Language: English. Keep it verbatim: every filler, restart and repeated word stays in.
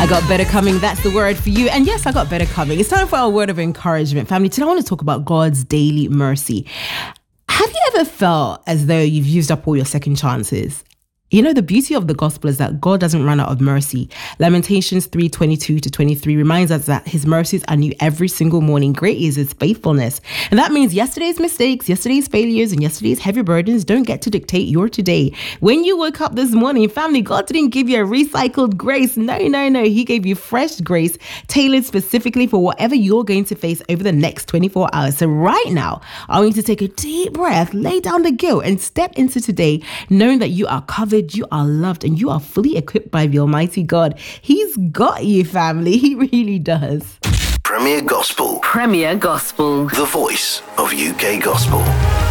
I got better coming. That's the word for you. And yes, I got better coming. It's time for our word of encouragement. Family, today I want to talk about God's daily mercy. Have you ever felt as though you've used up all your second chances? You know, the beauty of the gospel is that God doesn't run out of mercy. Lamentations three twenty-two to twenty-three reminds us that his mercies are new every single morning. Great is his faithfulness. And that means yesterday's mistakes, yesterday's failures, and yesterday's heavy burdens don't get to dictate your today. When you woke up this morning, family, God didn't give you a recycled grace. No, no, no. He gave you fresh grace tailored specifically for whatever you're going to face over the next twenty-four hours. So right now, I want you to take a deep breath, lay down the guilt, and step into today knowing that you are covered, you are loved, and you are fully equipped by the Almighty God. He's got you, family. He really does. Premier Gospel. Premier Gospel. The voice of U K Gospel.